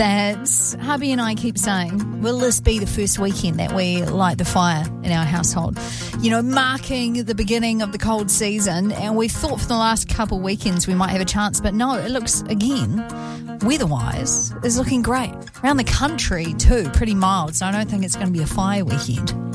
that hubby and I keep saying, will this be the first weekend that we light the fire in our household? You know, marking the beginning of the cold season, and we thought for the last couple weekends we might have a chance, but no, it looks, again, weather-wise, is looking great. Around the country too, pretty mild, so I don't think it's going to be a fire weekend.